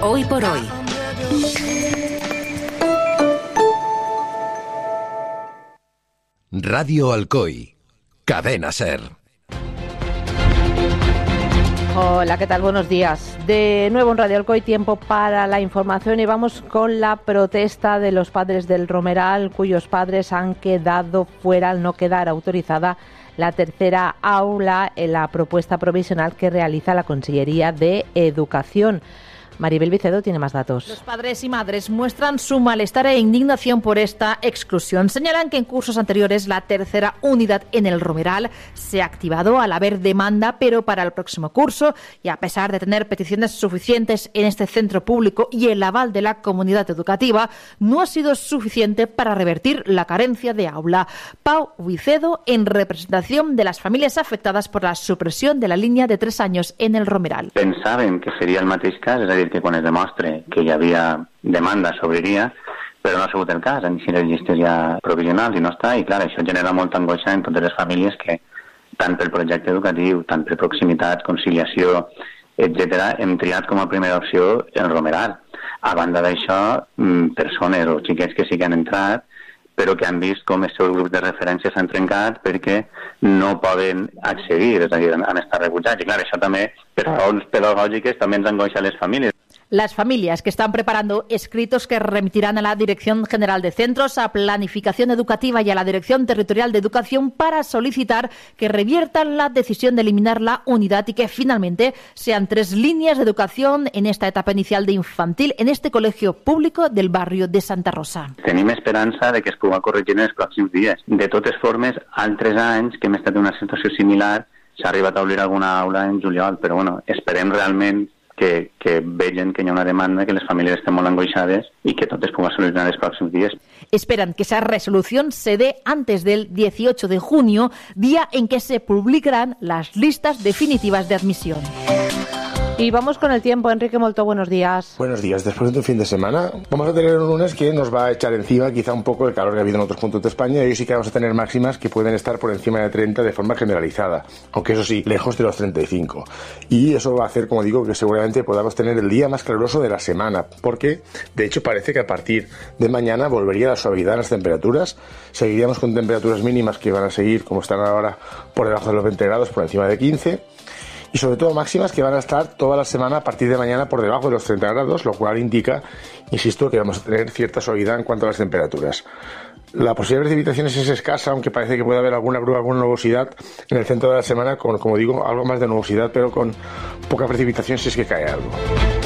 Hoy por hoy. Radio Alcoy, Cadena SER. Hola, ¿qué tal? Buenos días. De nuevo en Radio Alcoy, tiempo para la información y vamos con la protesta de los padres del Romeral, cuyos padres han quedado fuera al no quedar autorizada la tercera aula en la propuesta provisional que realiza la Consellería de Educación. Maribel Vicedo tiene más datos. Los padres y madres muestran su malestar e indignación por esta exclusión. Señalan que en cursos anteriores la tercera unidad en el Romeral se ha activado al haber demanda, pero para el próximo curso, y a pesar de tener peticiones suficientes en este centro público y el aval de la comunidad educativa, no ha sido suficiente para revertir la carencia de aula. Pau Vicedo, en representación de las familias afectadas por la supresión de la línia de 3 anys en el Romeral. Pensaven que seria el mateix cas, és a dir, que quan es demostre que hi havia demanda s'obriria, però no ha sigut el cas, han sigut llistes ja provisionals i no està, i clar, això genera molta angoixa en totes les famílies que, tant pel projecte educatiu, tant per proximitat, conciliació, etc., hem triat com a primera opció el Romeral. A banda d'això, persones o xiquets que sí que han entrat, però que han vist com els seus grups de referència s'han trencat perquè no poden accedir, és a dir, han estat rebutjats. I clar, això també, per raons pedagògiques, també ens angoixa a les famílies. Las familias que están preparando escritos que remitirán a la Dirección General de Centros, a Planificación Educativa y a la Dirección Territorial de Educación para solicitar que reviertan la decisión de eliminar la unidad y que finalmente sean 3 líneas de educación en esta etapa inicial de infantil en este colegio público del barrio de Santa Rosa. Tenim esperança de que es pugui corregir en els pròxims dies. De totes formes, altres anys que hem estat en una situació similar s'ha arribat a obrir alguna aula en juliol, però bueno, esperem realment que vegin que hi ha una demanda, que les famílies estem molt angoixades i que tot es pugui solucionar els pròxims dies. Esperan que esa resolución se dé antes del 18 de junio, día en que se publicarán las listas definitivas de admisión. Y vamos con el tiempo. Enrique Molto, buenos días. Buenos días. Después de un fin de semana vamos a tener un lunes que nos va a echar encima quizá un poco el calor que ha habido en otros puntos de España, y hoy sí que vamos a tener máximas que pueden estar por encima de 30 de forma generalizada, aunque eso sí, lejos de los 35. Y eso va a hacer, como digo, que seguramente podamos tener el día más caluroso de la semana, porque de hecho parece que a partir de mañana volvería la suavidad en las temperaturas. Seguiríamos con temperaturas mínimas que van a seguir, como están ahora, por debajo de los 20 grados, por encima de 15. Y sobre todo máximas que van a estar toda la semana a partir de mañana por debajo de los 30 grados, lo cual indica, insisto, que vamos a tener cierta suavidad en cuanto a las temperaturas. La posibilidad de precipitaciones es escasa, aunque parece que puede haber alguna nubosidad en el centro de la semana, con, como digo, algo más de nubosidad, pero con poca precipitación si es que cae algo.